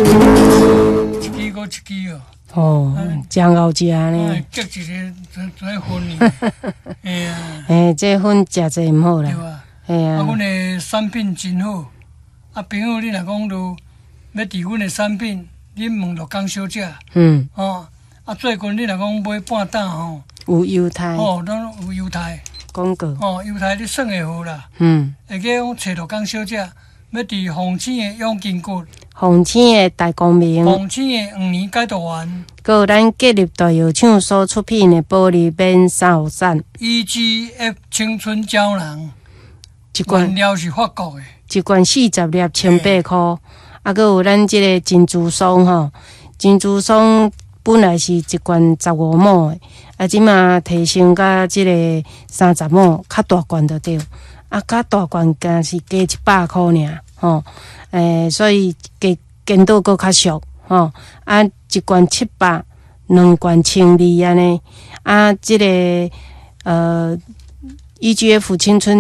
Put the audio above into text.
一支搁一支哦。 哦，真好食呢。 结一个再分呢。哎呀， 这粉食济唔好啦。 对啊。 嘿啊。 阮的产品真好。朋友，你若讲都要伫阮的产品，你问着江小姐。最近你若讲买半担吼， 有优待。 咱有优待。 广告。 优待你算会好啦。会记讲找着江小姐，要伫红星的永金阁。 红星的大光明， 红星的5年解读完， 还有咱建立大药厂所出品的玻璃边3号伞 ，EGF 青春胶囊， 一罐原料是法国的， 一罐40粒1,800块，还有咱这个珍珠霜吼，珍珠霜本来是一罐15毛的，即马提升到这个30毛，较大罐就对，较大罐敢是加100块尔吼。所以见到搁较俗吼，一罐700，两罐1200安尼，这个EGF 青春